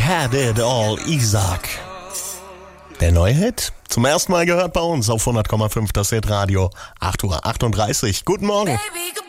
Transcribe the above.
Had It All, Isaac. Der neue Hit, zum ersten Mal gehört bei uns auf 100,5 das Hit Radio, 8:38 Uhr. Guten Morgen. Baby,